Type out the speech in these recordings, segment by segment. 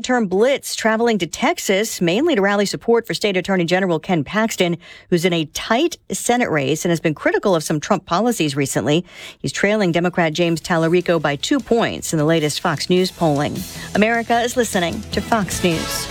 midterm blitz traveling to Texas, mainly to rally support for State Attorney General Ken Paxton, who's in a tight Senate race and has been critical of some Trump policies recently. He's trailing Democrat James Tallarico by 2 points in the latest Fox News polling. America is listening to Fox News.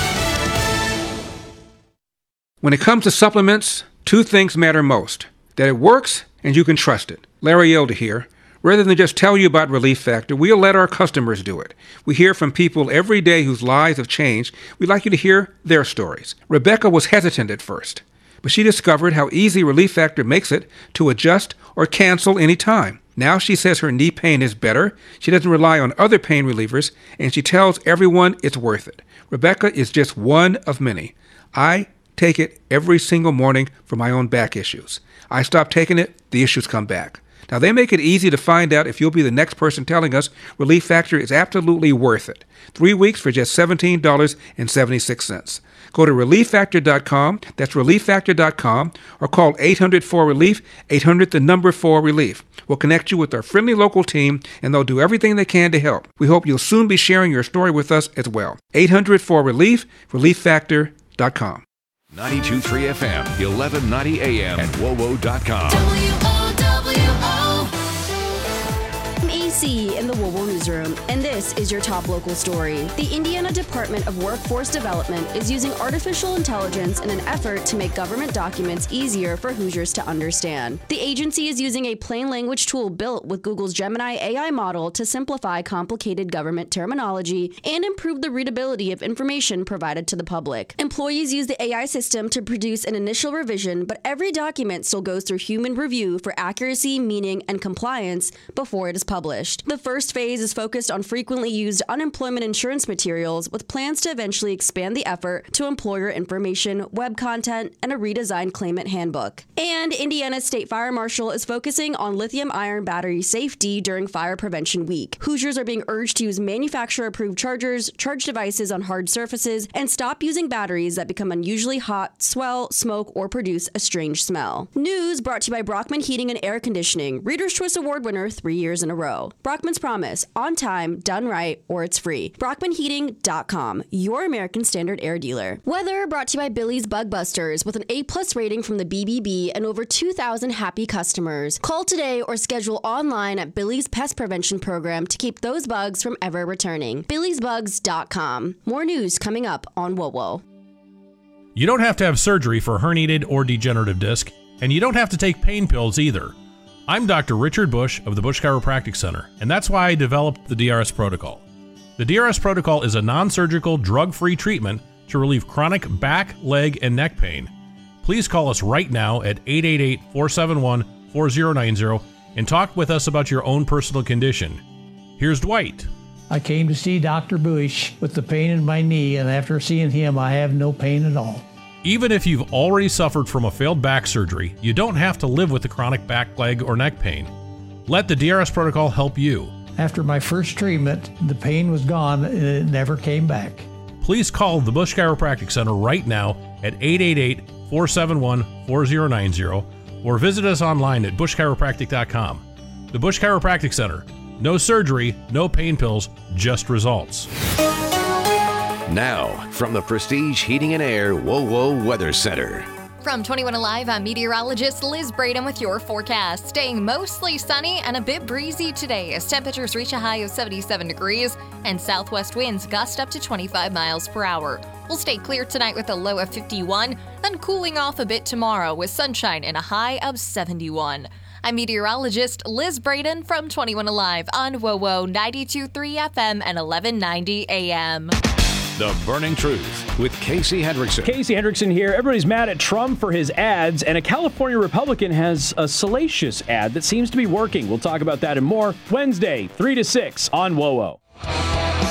When it comes to supplements, 2 things matter most: that it works and you can trust it. Larry Elder here. Rather than just tell you about Relief Factor, we'll let our customers do it. We hear from people every day whose lives have changed. We'd like you to hear their stories. Rebecca was hesitant at first, but she discovered how easy Relief Factor makes it to adjust or cancel any time. Now she says her knee pain is better, she doesn't rely on other pain relievers, and she tells everyone it's worth it. Rebecca is just one of many. I take it every single morning for my own back issues. I stop taking it, the issues come back. Now, they make it easy to find out if you'll be the next person telling us Relief Factor is absolutely worth it. 3 weeks for just $17.76. Go to ReliefFactor.com, that's ReliefFactor.com, or call 800-4RELIEF, 800-4RELIEF. We'll connect you with our friendly local team, and they'll do everything they can to help. We hope you'll soon be sharing your story with us as well. 800-4RELIEF, ReliefFactor.com. 92.3 FM, 1190 AM, and WOWO.com. I'm AC in the WOWO newsroom, and this is your top local story. The Indiana Department of Workforce Development is using artificial intelligence in an effort to make government documents easier for Hoosiers to understand. The agency is using a plain language tool built with Google's Gemini AI model to simplify complicated government terminology and improve the readability of information provided to the public. Employees use the AI system to produce an initial revision, but every document still goes through human review for accuracy, meaning, and compliance before it is published. The first phase is focused on frequently used unemployment insurance materials, with plans to eventually expand the effort to employer information, web content, and a redesigned claimant handbook. And Indiana's State Fire Marshal is focusing on lithium-ion battery safety during Fire Prevention Week. Hoosiers are being urged to use manufacturer-approved chargers, charge devices on hard surfaces, and stop using batteries that become unusually hot, swell, smoke, or produce a strange smell. News brought to you by Brockman Heating and Air Conditioning, Reader's Choice Award winner 3 years in a row. Brockman's Promise, on time, done right, or it's free. BrockmanHeating.com, your American Standard air dealer. Weather brought to you by Billy's Bug Busters, with an A+ rating from the BBB and over 2,000 happy customers. Call today or schedule online at Billy's Pest Prevention Program to keep those bugs from ever returning. BillysBugs.com. More news coming up on WOWO. You don't have to have surgery for herniated or degenerative disc, and you don't have to take pain pills either. I'm Dr. Richard Bush of the Bush Chiropractic Center, and that's why I developed the DRS Protocol. The DRS Protocol is a non-surgical, drug-free treatment to relieve chronic back, leg, and neck pain. Please call us right now at 888-471-4090 and talk with us about your own personal condition. Here's Dwight. I came to see Dr. Bush with the pain in my knee, and after seeing him, I have no pain at all. Even if you've already suffered from a failed back surgery, you don't have to live with the chronic back, leg, or neck pain. Let the DRS Protocol help you. After my first treatment, the pain was gone and it never came back. Please call the Bush Chiropractic Center right now at 888-471-4090 or visit us online at bushchiropractic.com. The Bush Chiropractic Center. No surgery, no pain pills, just results. Now, from the Prestige Heating and Air WOWO Weather Center. From 21 Alive, I'm meteorologist Liz Braden with your forecast. Staying mostly sunny and a bit breezy today as temperatures reach a high of 77 degrees and southwest winds gust up to 25 miles per hour. We'll stay clear tonight with a low of 51, then cooling off a bit tomorrow with sunshine and a high of 71. I'm meteorologist Liz Braden from 21 Alive on WOWO 92.3 FM and 1190 AM. The Burning Truth with Casey Hendrickson. Casey Hendrickson here. Everybody's mad at Trump for his ads, and a California Republican has a salacious ad that seems to be working. We'll talk about that and more Wednesday, 3 to 6 on WOWO.